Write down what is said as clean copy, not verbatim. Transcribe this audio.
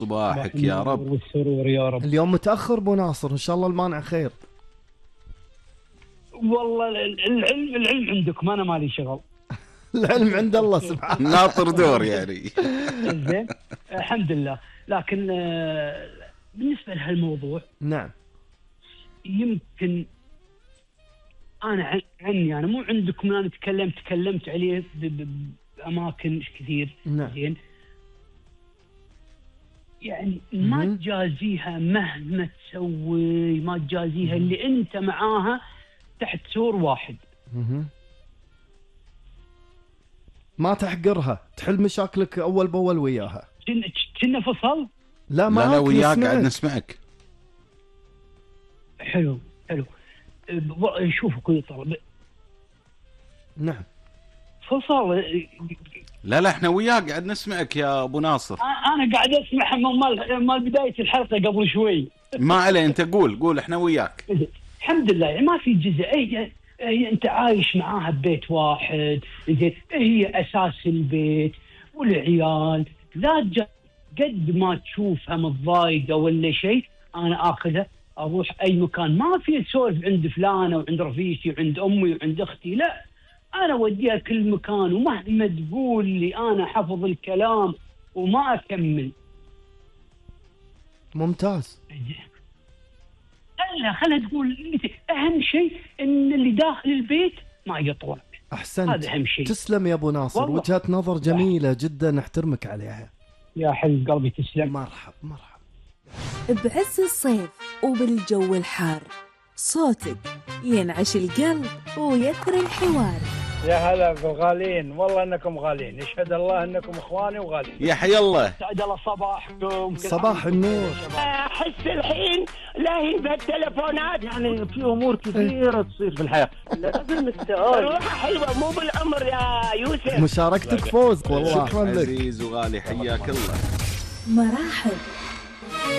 صباحك يا رب والسرور يا رب. اليوم متأخر ابو ناصر، ان شاء الله المانع خير. والله العلم عندكم، انا مالي شغل. العلم عند الله سبحانه. ناطر دور يعني. زين الحمد لله. لكن بالنسبه لهالموضوع نعم. يمكن انا عني انا مو عندكم، انا تكلمت عليه باماكن كثير. نعم. زين يعني ما تجازيها مهما تسوي، ما تجازيها اللي انت معاها تحت سور واحد. ما تحقرها، تحل مشاكلك اول باول وياها. كنا فصل. لا ما لا وياك قاعد نسمعك. حلو. شوف اخوي طلب. نعم. فصل. لا احنا وياك قاعد نسمعك يا ابو ناصر. انا قاعد اسمع مال بدايه الحلقه قبل شوي. ما عليه، انت قول احنا وياك. الحمد لله يعني ما في جزء. هي انت عايش معاها ببيت واحد، زين هي اساس البيت والعيال. لا قد ما تشوفها متضايقه ولا شيء انا اخذها اروح اي مكان، ما في اسولف عند فلانه وعند رفيقي وعند امي وعند اختي، لا انا اوديها كل مكان، ومهما تقول لي انا حفظ الكلام وما اكمل. ممتاز. لا خلها تقول. اهم شيء ان اللي داخل البيت ما يطلع. احسنت، هذا اهم شيء. تسلم يا ابو ناصر، وجهة نظر جميلة جدا نحترمك عليها. يا حلو قلبي تسلم. مرحب. بعز الصيف وبالجو الحار صوتك ينعش القلب ويثري الحوار. يا هلا بالغالين، والله انكم غالين، يشهد الله انكم اخواني وغالين. يا حي الله. سعد الله صباحكم. صباح النور. احس الحين لاهي بالتلفونات، يعني في امور كثيره تصير في الحياه. لازم السؤال روح حلوه مو بالعمر يا يوسف. مشاركتك فوز والله. شكرا لك عزيز وغالي، حياك الله. مراحل